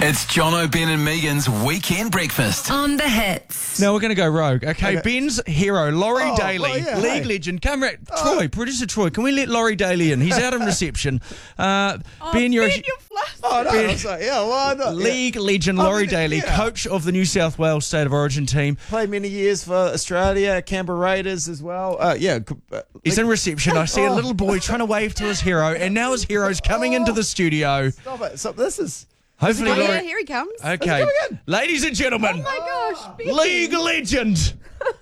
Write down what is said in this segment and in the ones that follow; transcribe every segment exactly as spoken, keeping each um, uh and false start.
It's Jono, Ben and Megan's Weekend Breakfast. On the hits. Now we're going to go rogue. Okay, Okay. Ben's hero, Laurie Oh, Daly, well, yeah, league hey. legend. Come right, Troy, producer Troy. Can we let Laurie Daly in? He's out on reception. Uh, Ben, you're, Ben, you're flustered. Oh, no, Ben- I was like, yeah, why not? Yeah. league legend I Laurie mean, Daly, yeah. coach of the New South Wales State of Origin team. Played many years for Australia, Canberra Raiders as well. Uh, yeah. c- uh, He's in reception. I see a Oh. little boy trying to wave to his hero, and now his hero's coming into the studio. Stop it. So this is... Hopefully, Oh, yeah, Laurie. here he comes. Okay, coming in. ladies and gentlemen, Oh my gosh. Becky. league legend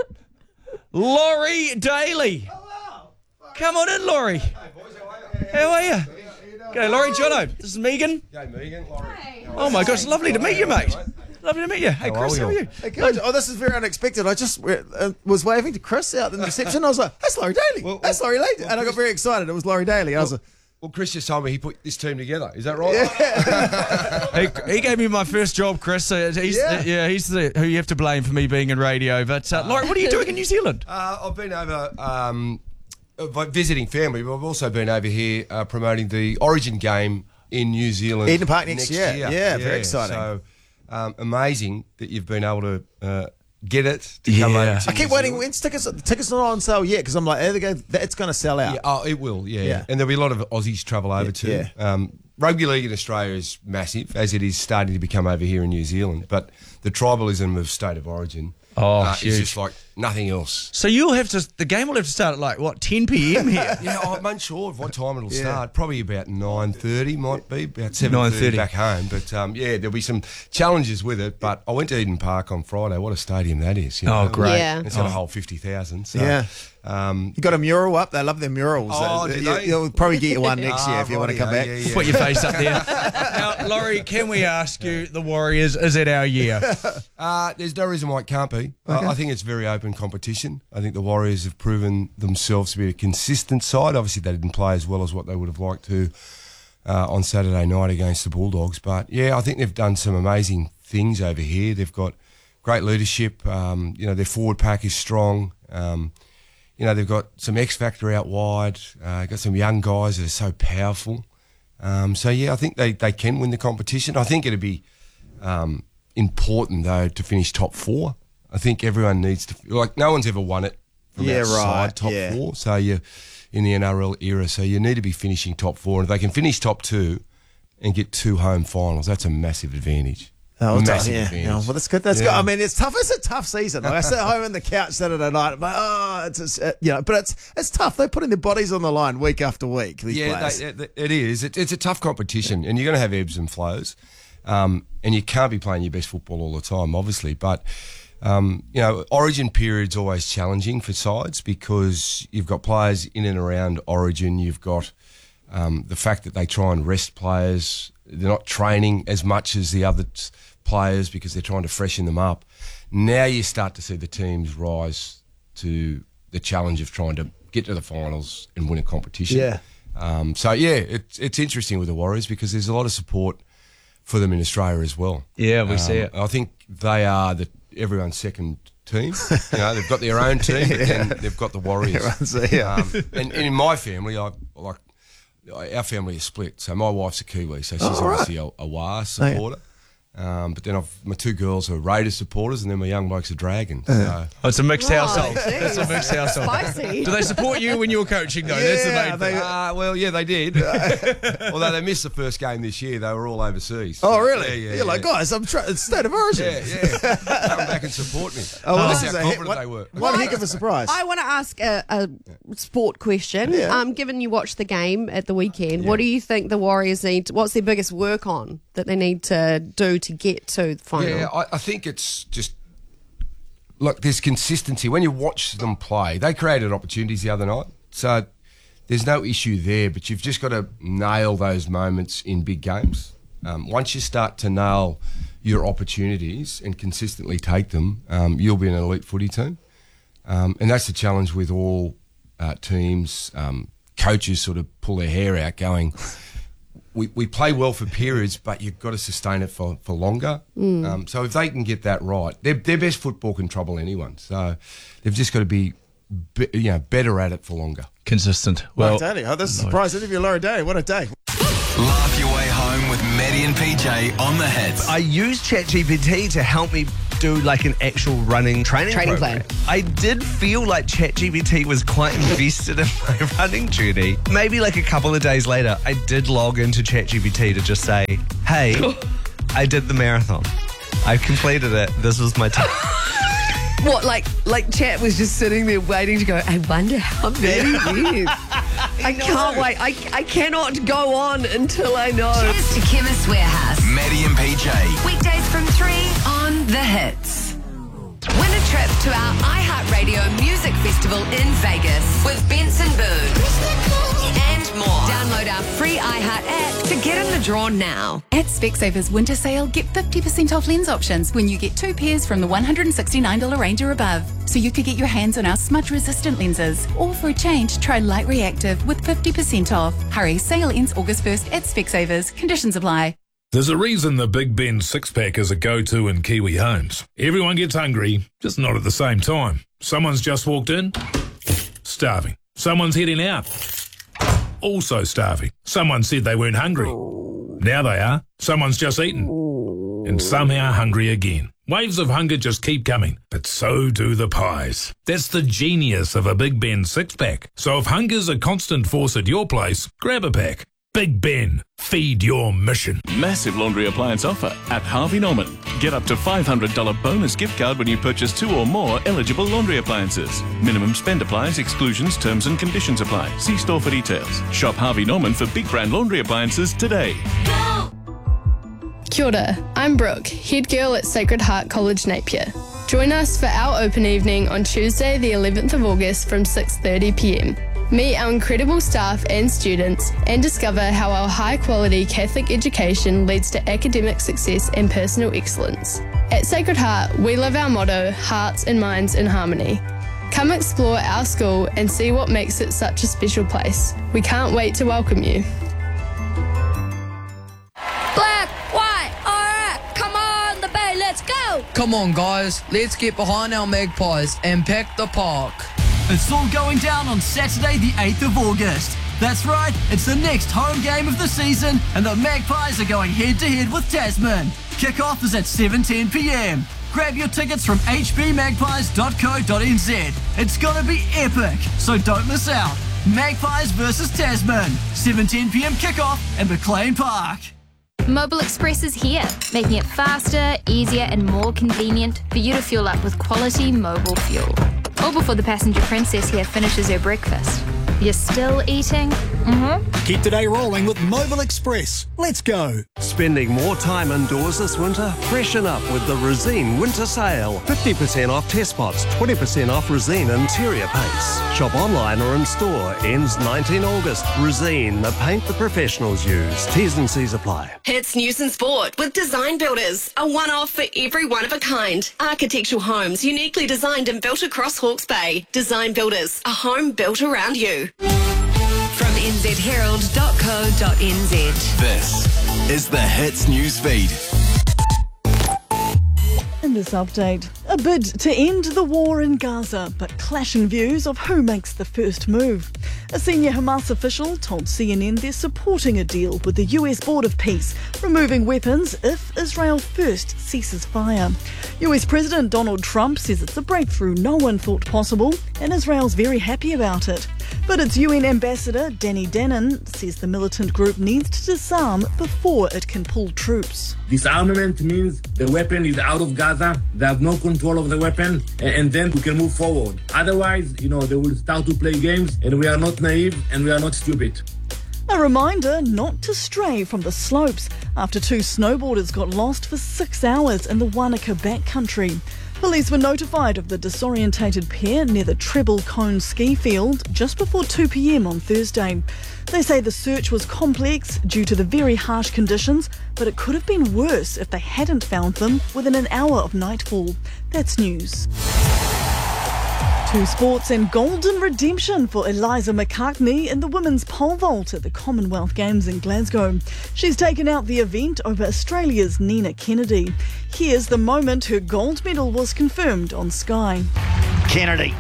Laurie Daly. Come on in, Laurie. How are you? Okay, Laurie, Jono. This is Megan. Hey, Megan, Laurie. Oh my gosh, lovely to meet you, mate. Lovely to meet you. Hey, How Chris, are how are we you? Hey, Coach, oh, this is very unexpected. I just uh, was waving to Chris out in the reception. I was like, that's Laurie Daly. Well, that's well, Laurie Daly. well, and I got Chris- very excited. It was Laurie Daly. I was like, Well, Chris just told me he put this team together. Is that right? He, he gave me my first job, Chris. So he's Yeah. the, yeah, he's the who you have to blame for me being in radio. But uh, Laurie, what are you doing in New Zealand? Uh, I've been over um, uh, visiting family, but I've also been over here uh, promoting the Origin game in New Zealand. Eden Park next year. Yeah, very exciting. So um, amazing that you've been able to uh, get it to come Yeah. over to I keep New waiting. Zealand. When's tickets? Tickets not on sale yet because I'm like, oh, they go, it's going to sell out. Yeah, oh, it will, yeah. Yeah. And there'll be a lot of Aussies travel over Yeah, too. yeah. Um, rugby league in Australia is massive, as it is starting to become over here in New Zealand. But the tribalism of state of origin Oh, uh, huge. is just like nothing else. So you'll have to. The game will have to start at like what ten p.m. here. Yeah, I'm unsure of what time it'll Yeah. start. Probably about nine thirty, might be about seven nine thirty thirty. back home. But um, yeah, there'll be some challenges with it. But I went to Eden Park on Friday. What a stadium that is! You Oh, know? great. Yeah. It's got a whole fifty thousand. So, Yeah. Um, You got a mural up. They love their murals. Oh, Uh, do you, they? You'll probably get you one next year Ah, if you want to righty-o, come back. yeah, yeah. Put your face up there. Now, Laurie, can we ask you, the Warriors, is it our year? Uh, there's no reason why it can't be. I, I think it's very open competition. I think the Warriors have proven themselves to be a consistent side. Obviously, they didn't play as well as what they would have liked to uh, on Saturday night against the Bulldogs. But, yeah, I think they've done some amazing things over here. They've got great leadership. Um, you know, their forward pack is strong. Um, you know, they've got some X factor out wide. Uh, got some young guys that are so powerful. Um, so, yeah, I think they, they can win the competition. I think it'd be um, important, though, to finish top four. I think everyone needs to, like, no one's ever won it from Yeah, outside right, top yeah. four. So you're in the N R L era, so you need to be finishing top four. And if they can finish top two and get two home finals, that's a massive advantage. Oh, well done, massive yeah. advantage. Yeah, well, that's good. That's Yeah. good. I mean, it's tough. It's a tough season. Like I sit at home on the couch Saturday night. I'm like, oh, it's just, uh, you know, but it's it's tough. They're putting their bodies on the line week after week. These Yeah, players. they, it, it is. It, it's a tough competition, and you're going to have ebbs and flows, um, and you can't be playing your best football all the time, obviously. But um, you know, Origin period's always challenging for sides because you've got players in and around Origin. You've got um, the fact that they try and rest players. They're not training as much as the other t- players because they're trying to freshen them up. Now you start to see the teams rise to the challenge of trying to get to the finals and win a competition. Yeah. Um, so, yeah, it's it's interesting with the Warriors because there's a lot of support for them in Australia as well. Yeah, we see it. I think they are the everyone's second team. You know, they've got their own team, but then they've got the Warriors. Everyone's- yeah. Um, and, and in my family, I like our family is split. So my wife's a Kiwi, so she's Oh, right. obviously a, a W A R supporter. Um, but then I've, my two girls are Raiders supporters, and then my young bloke's a Dragon. So. Oh, it's a mixed Oh, household. geez. It's a mixed household. Spicy. Do they support you when you were coaching, though? That's the Yeah, main they- thing. Uh, well, yeah, they did. Although they missed the first game this year, they were all overseas. Oh, really? Yeah, yeah, You're like, yeah. guys, I'm trying. It's state of origin. Yeah, yeah. Come back and support me. Oh, well, That's this is how a hit- confident one- they were. One heck of a surprise. I want to ask a, a sport question. Yeah. Um, given you watched the game at the weekend, what do you think the Warriors need? What's their biggest work on that they need to do to get to the final? Yeah, I, I think it's just look. There's consistency when you watch them play. They created opportunities the other night, so there's no issue there. But you've just got to nail those moments in big games. Um, once you start to nail your opportunities and consistently take them, um, you'll be an elite footy team. Um, and that's the challenge with all uh, teams. Um, coaches sort of pull their hair out, going, we, we play well for periods, but you've got to sustain it for, for longer. Um, so if they can get that right, their, their best football can trouble anyone. So they've just got to be, be you know, better at it for longer. Consistent. Well, Well, Daly. Oh, this is a surprise interview, Laurie Daly. What a day. Laugh your way home with Maddie Maddie and P J on the hits. I used ChatGPT to help me do like an actual running training, Training program. plan. I did feel like ChatGPT was quite invested in my running journey. Maybe like a couple of days later, I did log into ChatGPT to just say, hey, I did the marathon. I completed it. This was my time. What, like like Chat was just sitting there waiting to go, I wonder how many years. I can't wait. I, I cannot go on until I know. Cheers to Chemist Warehouse. Maddie and P J. Weekdays from three on The Hits. Win a trip to our iHeartRadio Music Festival in Vegas with Benson Boone and more. Download our free iHeart app to get in the draw now. At Specsavers Winter Sale, get fifty percent off lens options when you get two pairs from the one hundred sixty-nine dollars range or above. So you could get your hands on our smudge-resistant lenses. Or for a change, try Light Reactive with fifty percent off. Hurry, sale ends August first at Specsavers. Conditions apply. There's a reason the Big Ben six-pack is a go-to in Kiwi homes. Everyone gets hungry, just not at the same time. Someone's just walked in, starving. Someone's heading out, also starving. Someone said they weren't hungry. Now they are. Someone's just eaten, and somehow hungry again. Waves of hunger just keep coming, but so do the pies. That's the genius of a Big Ben six-pack. So if hunger's a constant force at your place, grab a pack. Big Ben, feed your mission. Massive laundry appliance offer at Harvey Norman. Get up to five hundred dollars bonus gift card when you purchase two or more eligible laundry appliances. Minimum spend applies, exclusions, terms and conditions apply. See store for details. Shop Harvey Norman for big brand laundry appliances today. Kia ora, I'm Brooke, head girl at Sacred Heart College Napier. Join us for our open evening on Tuesday the eleventh of August from six thirty p m. Meet our incredible staff and students and discover how our high-quality Catholic education leads to academic success and personal excellence. At Sacred Heart, we live our motto, hearts and minds in harmony. Come explore our school and see what makes it such a special place. We can't wait to welcome you. Black, white, alright, come on the bay, let's go! Come on guys, let's get behind our Magpies and pack the park. It's all going down on Saturday the eighth of August. That's right, it's the next home game of the season and the Magpies are going head-to-head with Tasman. Kick-off is at seven ten p m. Grab your tickets from h b magpies dot co dot n z. It's gonna be epic, so don't miss out. Magpies versus Tasman, seven ten p m kickoff at McLean Park. Mobile Express is here, making it faster, easier and more convenient for you to fuel up with quality mobile fuel. Or before the passenger princess here finishes her breakfast. You're still eating? Mm-hmm. Keep today rolling with Mobile Express. Let's go. Spending more time indoors this winter? Freshen up with the Resene Winter Sale. fifty percent off test pots, twenty percent off Resene interior paints. Shop online or in store. Ends nineteenth of August. Resene, the paint the professionals use. T's and C's apply. Hits News and Sport with Design Builders. A one-off for every one of a kind. Architectural homes uniquely designed and built across Hawke's Bay. Design Builders, a home built around you. From n z herald dot co dot n z. This is the Hits News Feed. In this update, a bid to end the war in Gaza, but clashing views of who makes the first move. A senior Hamas official told C N N they're supporting a deal with the U S Board of Peace, removing weapons if Israel first ceases fire. U S President Donald Trump says it's a breakthrough no one thought possible, and Israel's very happy about it. But its U N ambassador, Danny Danon, says the militant group needs to disarm before it can pull troops. Disarmament means the weapon is out of Gaza, they have no control of the weapon, and then we can move forward. Otherwise, you know, they will start to play games, and we are not naive and we are not stupid. A reminder not to stray from the slopes after two snowboarders got lost for six hours in the Wanaka backcountry. Police were notified of the disorientated pair near the Treble Cone ski field just before two p m on Thursday. They say the search was complex due to the very harsh conditions, but it could have been worse if they hadn't found them within an hour of nightfall. That's news. To sports and golden redemption for Eliza McCartney in the women's pole vault at the Commonwealth Games in Glasgow. She's taken out the event over Australia's Nina Kennedy. Here's the moment her gold medal was confirmed on Sky. Kennedy.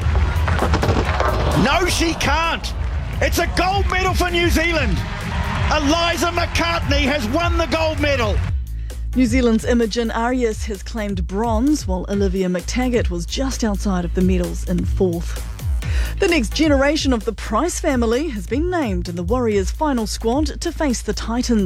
No, she can't. It's a gold medal for New Zealand. Eliza McCartney has won the gold medal. New Zealand's Imogen Arias has claimed bronze, while Olivia McTaggart was just outside of the medals in fourth. The next generation of the Price family has been named in the Warriors' final squad to face the Titans.